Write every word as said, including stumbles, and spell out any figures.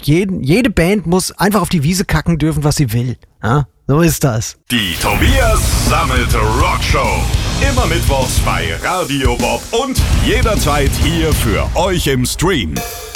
jeden, jede Band muss einfach auf die Wiese kacken dürfen, was sie will. Ja, so ist das. Die Tobias Sammet Rockshow. Immer mittwochs bei Radio Bob und jederzeit hier für euch im Stream.